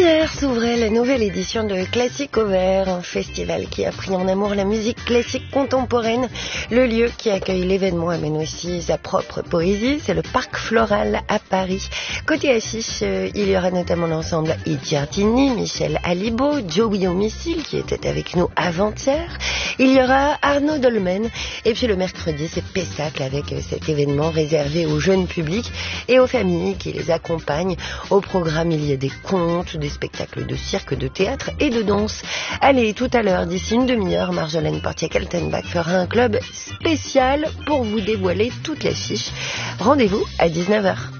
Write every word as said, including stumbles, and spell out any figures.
Hier s'ouvrait la nouvelle édition de Classic Over, un festival qui a pris en amour la musique classique contemporaine. Le lieu qui accueille l'événement amène aussi sa propre poésie, c'est le Parc Floral à Paris. Côté affiche, il y aura notamment l'ensemble I Giardini, Michel Alibo, Joey Homicile qui était avec nous avant-hier. Il y aura Arnaud Dolmen et puis le mercredi c'est Pessac avec cet événement réservé au jeune public et aux familles qui les accompagnent. Au programme il y a des contes, des spectacles de cirque, de théâtre et de danse. Allez, tout à l'heure, d'ici une demi-heure, Marjolaine Portier-Kaltenbach fera un club spécial pour vous dévoiler toute l'affiche. Rendez-vous à dix-neuf heures.